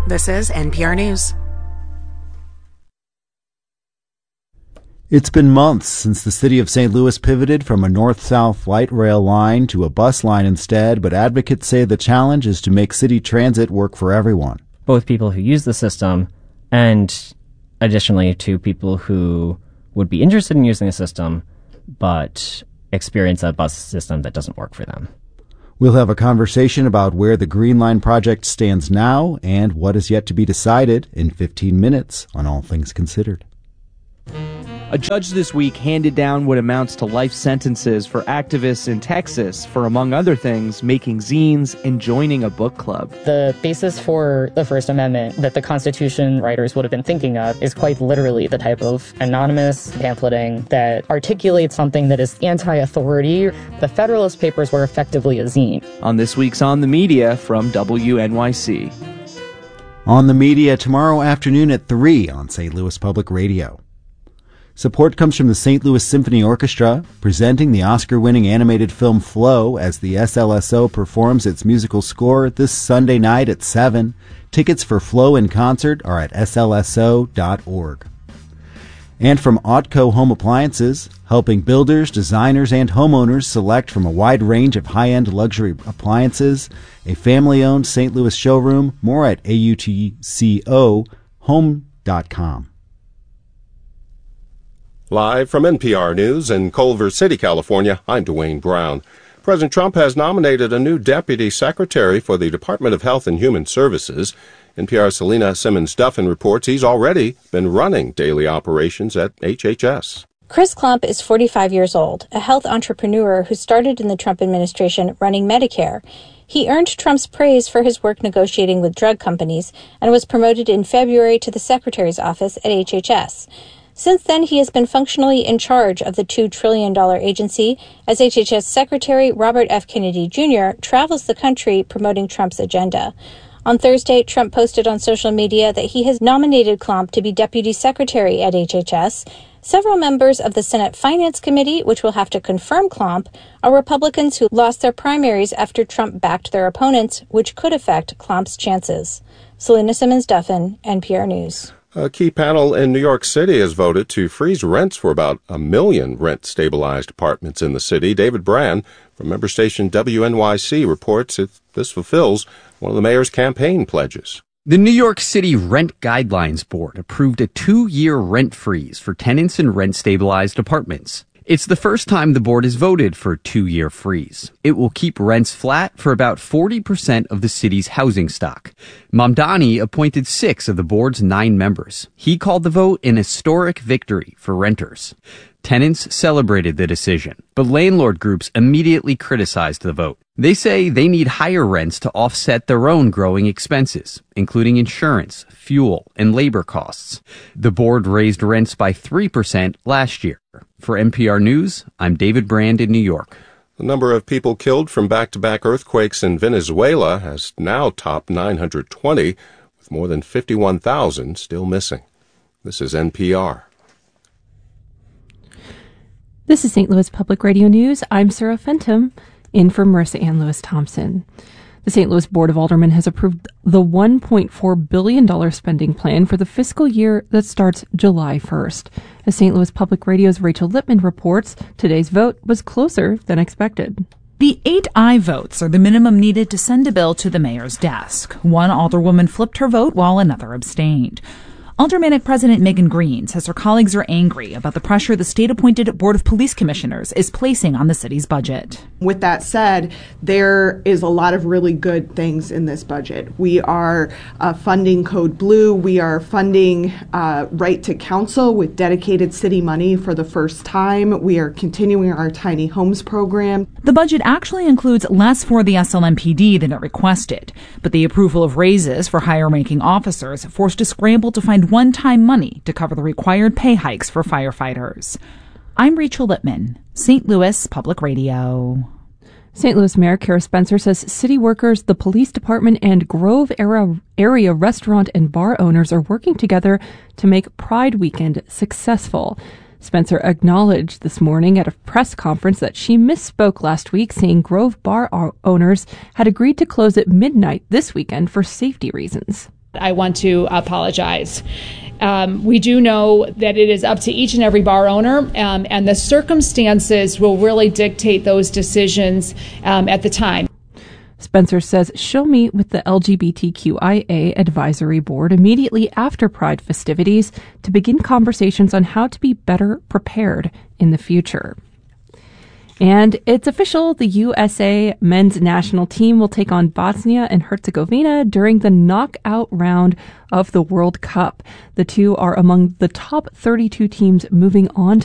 This is NPR News. It's been months since the city of St. Louis pivoted from a north-south light rail line to a bus line instead, but advocates say the challenge is to make city transit work for everyone. Both people who use the system and additionally to people who would be interested in using the system but experience a bus system that doesn't work for them. We'll have a conversation about where the Green Line project stands now and what is yet to be decided in 15 minutes on All Things Considered. A judge this week handed down what amounts to life sentences for activists in Texas for, among other things, making zines and joining a book club. The basis for the First Amendment that the Constitution writers would have been thinking of is quite literally the type of anonymous pamphleting that articulates something that is anti-authority. The Federalist Papers were effectively a zine. On this week's On the Media from WNYC. On the Media tomorrow afternoon at 3 on St. Louis Public Radio. Support comes from the St. Louis Symphony Orchestra, presenting the Oscar-winning animated film Flow as the SLSO performs its musical score this Sunday night at 7. Tickets for Flow in concert are at slso.org. And from Otco Home Appliances, helping builders, designers, and homeowners select from a wide range of high-end luxury appliances, a family-owned St. Louis showroom, more at autcohome.com. Live from NPR News in Culver City, California, I'm Dwayne Brown. President Trump has nominated a new deputy secretary for the Department of Health and Human Services. NPR's Selena Simmons-Duffin reports he's already been running daily operations at HHS. Chris Klump is 45 years old, a health entrepreneur who started in the Trump administration running Medicare. He earned Trump's praise for his work negotiating with drug companies and was promoted in February to the secretary's office at HHS. Since then, he has been functionally in charge of the $2 trillion agency as HHS Secretary Robert F. Kennedy Jr. travels the country promoting Trump's agenda. On Thursday, Trump posted on social media that he has nominated Klump to be deputy secretary at HHS. Several members of the Senate Finance Committee, which will have to confirm Klump, are Republicans who lost their primaries after Trump backed their opponents, which could affect Klump's chances. Selena Simmons-Duffin, NPR News. A key panel in New York City has voted to freeze rents for about 1 million rent-stabilized apartments in the city. David Brand from member station WNYC reports that this fulfills one of the mayor's campaign pledges. The New York City Rent Guidelines Board approved a 2-year rent freeze for tenants in rent-stabilized apartments. It's the first time the board has voted for a 2-year freeze. It will keep rents flat for about 40% of the city's housing stock. Mamdani appointed 6 of the board's 9 members. He called the vote an historic victory for renters. Tenants celebrated the decision, but landlord groups immediately criticized the vote. They say they need higher rents to offset their own growing expenses, including insurance, fuel, and labor costs. The board raised rents by 3% last year. For NPR News, I'm David Brand in New York. The number of people killed from back-to-back earthquakes in Venezuela has now topped 920, with more than 51,000 still missing. This is NPR. This is St. Louis Public Radio News. I'm Sarah Fenton, in for Marissa Ann Lewis-Thompson. The St. Louis Board of Aldermen has approved the $1.4 billion spending plan for the fiscal year that starts July 1st. As St. Louis Public Radio's Rachel Lippman reports, today's vote was closer than expected. The 8 aye votes are the minimum needed to send a bill to the mayor's desk. One alderwoman flipped her vote while another abstained. Aldermanic President Megan Green says her colleagues are angry about the pressure the state-appointed Board of Police Commissioners is placing on the city's budget. With that said, there is a lot of really good things in this budget. We are funding Code Blue. We are funding Right to Counsel with dedicated city money for the first time. We are continuing our Tiny Homes program. The budget actually includes less for the SLMPD than it requested, but the approval of raises for higher-ranking officers forced a scramble to find one-time money to cover the required pay hikes for firefighters. I'm Rachel Lippman, St. Louis Public Radio. St. Louis Mayor Kara Spencer says city workers, the police department, and Grove area restaurant and bar owners are working together to make Pride Weekend successful. Spencer acknowledged this morning at a press conference that she misspoke last week, saying Grove bar owners had agreed to close at midnight this weekend for safety reasons. I want to apologize. We do know that it is up to each and every bar owner, and the circumstances will really dictate those decisions at the time. Spencer says she'll meet with the LGBTQIA advisory board immediately after Pride festivities to begin conversations on how to be better prepared in the future. And it's official, the USA men's national team will take on Bosnia and Herzegovina during the knockout round of the World Cup. The two are among the top 32 teams moving on